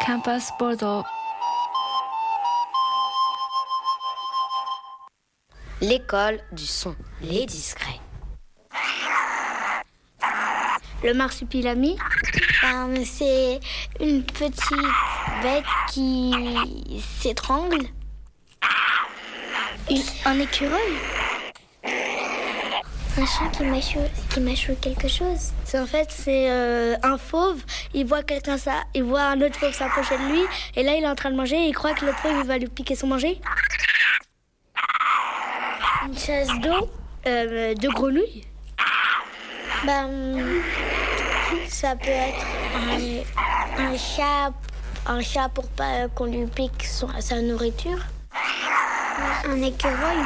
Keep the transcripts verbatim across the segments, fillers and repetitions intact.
Campus Bordeaux. L'école du son, les discrets. Le marsupilami, ben, c'est une petite bête qui s'étrangle. Une, un écureuil. Un chat qui mâchoue, qui mâchoue quelque chose. C'est, en fait, c'est euh, un fauve. Il voit quelqu'un ça, il voit un autre fauve s'approcher de lui, et là il est en train de manger. Et il croit que l'autre fauve il va lui piquer son manger. Une chasse d'eau, euh, de grenouilles. Ben, ça peut être un, un chat, un chat pour pas qu'on lui pique son, sa nourriture. Un écureuil.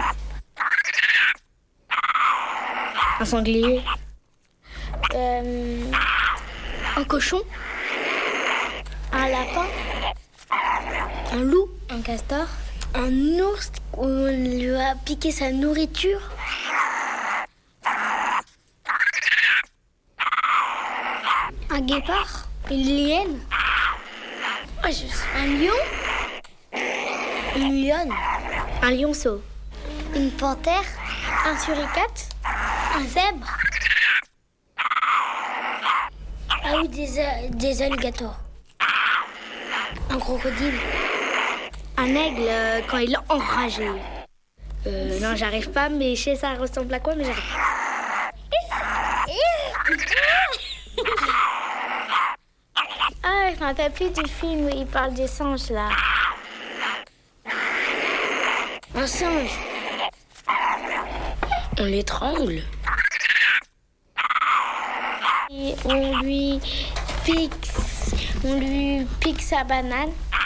Un sanglier. Euh, un cochon. Un lapin. Un loup. Un castor. Un ours où on lui a piqué sa nourriture. Un guépard. Une lienne. Oh, je... Un lion. Une lionne. Un lionceau. Une panthère. Un suricate. Un zèbre. Ah oui, des, des alligators. Un crocodile. Un aigle euh, quand il est enragé. Euh, non, j'arrive pas, mais je sais ça ressemble à quoi, mais j'arrive pas. Ah, je me rappelle plus du film où il parle des singes, là. Un singe. On l'étrangle. Et on lui pique, on lui pique sa banane.